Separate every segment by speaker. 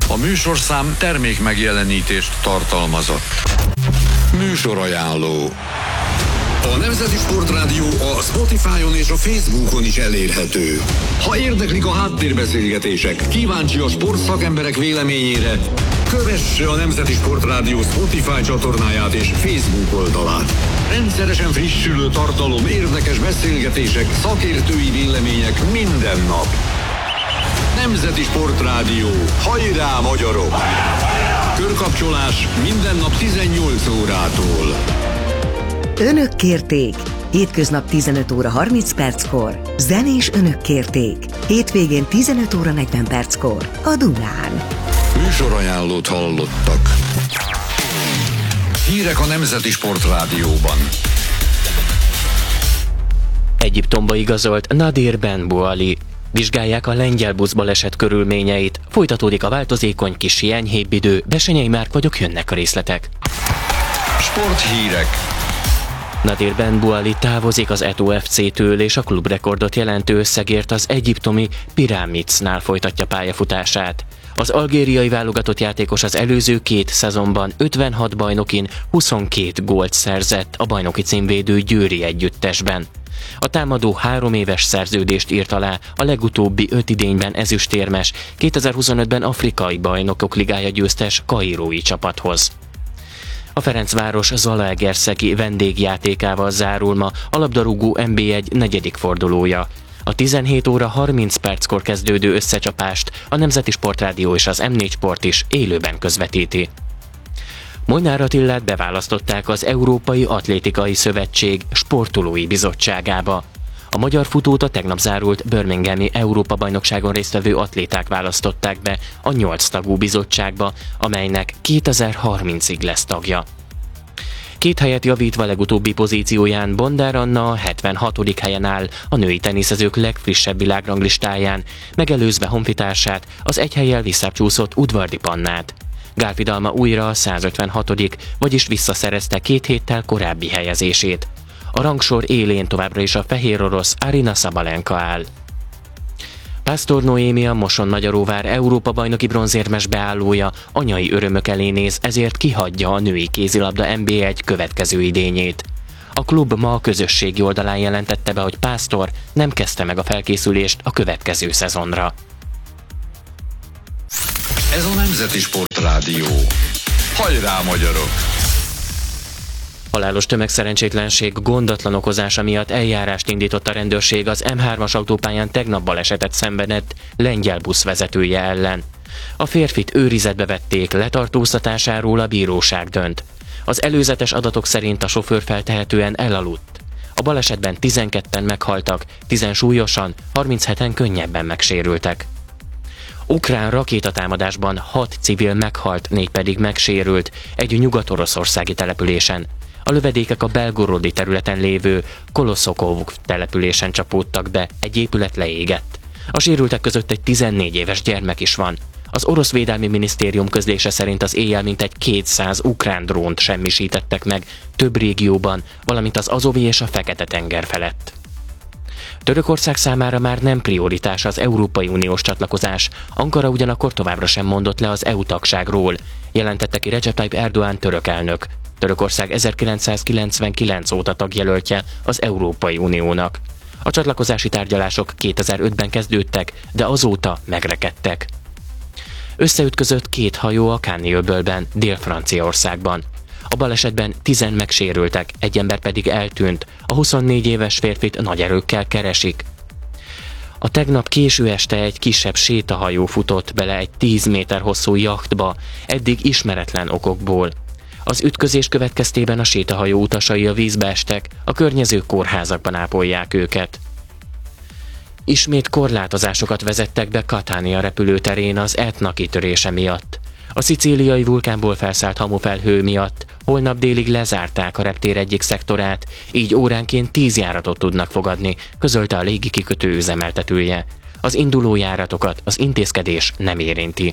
Speaker 1: A műsorszám termék megjelenítést tartalmazott. Műsorajánló. A Nemzeti Sportrádió a Spotify-on és a Facebookon is elérhető. Ha érdeklik a háttérbeszélgetések, kíváncsi a sportszakemberek véleményére, kövesse a Nemzeti Sportrádió Spotify csatornáját és Facebook oldalát. Rendszeresen frissülő tartalom, érdekes beszélgetések, szakértői vélemények minden nap. Nemzeti Sportrádió. Hajrá, magyarok! Körkapcsolás minden nap 18 órától.
Speaker 2: Önök kérték. Hétköznap 15 óra 30 perckor. Zenés önök kérték. Hétvégén 15 óra 40 perckor. A Dunán.
Speaker 1: Műsorajánlót hallottak. Hírek a Nemzeti Sportrádióban.
Speaker 3: Egyiptomba igazolt Nadir Ben Bouali. Vizsgálják a lengyel buszbaleset körülményeit. Folytatódik a változékony, kis enyhébb idő. Besenyei Márk vagyok, jönnek a részletek.
Speaker 1: Sporthírek.
Speaker 3: Nadir Ben Bouali távozik az Eto'o FC-től, és a klubrekordot jelentő összegért az egyiptomi Pyramidsnál folytatja pályafutását. Az algériai válogatott játékos az előző 2 szezonban 56 bajnokin 22 gólt szerzett a bajnoki címvédő győri együttesben. A támadó 3 éves szerződést írt alá, a legutóbbi 5 idényben ezüstérmes, 2025-ben afrikai bajnokok ligája győztes kairói csapathoz. A Ferencváros Zalaegerszegi vendégjátékával zárul ma a labdarúgó NB1 negyedik fordulója. A 17 óra 30 perckor kezdődő összecsapást a Nemzeti Sportrádió és az M4 Sport is élőben közvetíti. Molnár Attilát beválasztották az Európai Atlétikai Szövetség sportolói bizottságába. A magyar futót a tegnap zárult Birminghami Európa-bajnokságon résztvevő atléták választották be a 8 tagú bizottságba, amelynek 2030-ig lesz tagja. 2 helyet javítva legutóbbi pozícióján Bondár Anna a 76. helyen áll a női teniszezők legfrissebb világranglistáján, megelőzve honfitársát, az 1 hellyel visszább csúszott Udvardi Pannát. Gálfi Dalma újra a 156., vagyis visszaszerezte 2 héttel korábbi helyezését. A rangsor élén továbbra is a fehér orosz Aryna Sabalenka áll. Pásztor Noémi, a Moson-Magyaróvár Európa-bajnoki bronzérmes beállója anyai örömök elé néz, ezért kihagyja a női kézilabda NB1 következő idényét. A klub ma a közösségi oldalán jelentette be, hogy Pásztor nem kezdte meg a felkészülést a következő szezonra.
Speaker 1: Ez a Nemzeti Sportrádió. Hajrá, magyarok!
Speaker 3: Halálos tömegszerencsétlenség gondatlan okozása miatt eljárást indított a rendőrség az M3-as autópályán tegnap balesetet szenvedett lengyel busz vezetője ellen. A férfit őrizetbe vették, letartóztatásáról a bíróság dönt. Az előzetes adatok szerint a sofőr feltehetően elaludt. A balesetben 12-en meghaltak, 10 súlyosan, 37-en könnyebben megsérültek. Ukrán rakétatámadásban 6 civil meghalt, 4 pedig megsérült egy nyugat-oroszországi településen. A lövedékek a belgorodi területen lévő Koloszokov településen csapódtak be, egy épület leégett. A sérültek között egy 14 éves gyermek is van. Az orosz védelmi minisztérium közlése szerint az éjjel mintegy 200 ukrán drónt semmisítettek meg több régióban, valamint az Azovi és a Fekete-tenger felett. Törökország számára már nem prioritás az Európai Uniós csatlakozás, Ankara ugyanakkor továbbra sem mondott le az EU tagságról, jelentette ki Recep Tayyip Erdoğan török elnök. Törökország 1999 óta tagjelöltje az Európai Uniónak. A csatlakozási tárgyalások 2005-ben kezdődtek, de azóta megrekedtek. Összeütközött 2 hajó a Cannes-öbölben, Dél-Franciaországban. A balesetben 10 megsérültek, egy ember pedig eltűnt, a 24 éves férfit nagy erőkkel keresik. A tegnap késő este egy kisebb sétahajó futott bele egy 10 méter hosszú jachtba, eddig ismeretlen okokból. Az ütközés következtében a sétahajó utasai a vízbe estek, a környező kórházakban ápolják őket. Ismét korlátozásokat vezettek be Catania repülőterén az Etna kitörése miatt. A szicíliai vulkánból felszállt hamufelhő miatt holnap délig lezárták a reptér egyik szektorát, így óránként 10 járatot tudnak fogadni, közölte a légikikötő üzemeltetője. Az induló járatokat az intézkedés nem érinti.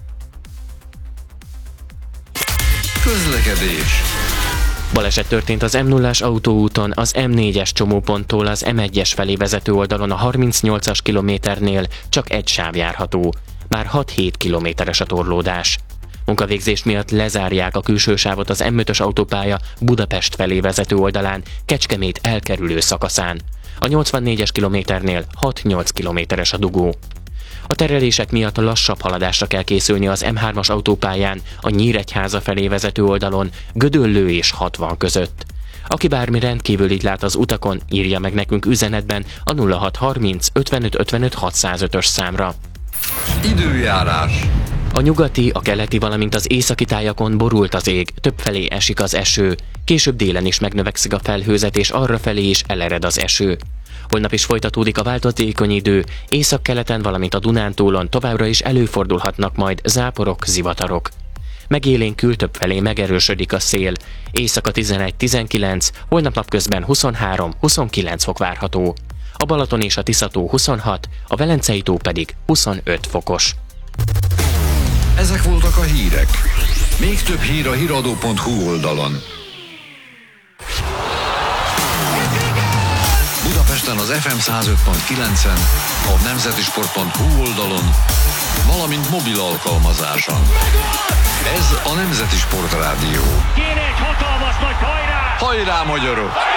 Speaker 1: Közlekedés.
Speaker 3: Baleset történt az M0-as autóúton, az M4-es csomóponttól az M1-es felé vezető oldalon a 38-as kilométernél csak egy sáv járható. már 6-7 kilométeres a torlódás. Munkavégzés miatt lezárják a külső sávot az M5-ös autópálya Budapest felé vezető oldalán, Kecskemét elkerülő szakaszán. A 84-es kilométernél 6-8 kilométeres a dugó. A terelések miatt lassabb haladásra kell készülni az M3-as autópályán, a Nyíregyháza felé vezető oldalon, Gödöllő és 60 között. Aki bármi rendkívülit lát az utakon, írja meg nekünk üzenetben a 0630 55 55 605-ös számra.
Speaker 1: Időjárás.
Speaker 3: A nyugati, a keleti, valamint az északi tájakon borult az ég, többfelé esik az eső, később délen is megnövekszik a felhőzet és arrafelé is elered az eső. Holnap is folytatódik a változékony idő, északkeleten, valamint a Dunántúlon továbbra is előfordulhatnak majd záporok, zivatarok. Megélénkül többfelé megerősödik a szél, éjszaka 11-19, holnap napközben 23-29 fok várható. A Balaton és a Tisza-tó 26, a Velencei tó pedig 25 fokos.
Speaker 1: Ezek voltak a hírek. Még több hír a hiradó.hu oldalon. Budapesten az FM 105.9-en, a nemzetisport.hu oldalon, valamint mobil alkalmazáson. Ez a Nemzeti Sport Rádió.
Speaker 4: Kéne egy hatalmas nagy hajrá!
Speaker 1: Hajrá, magyarok!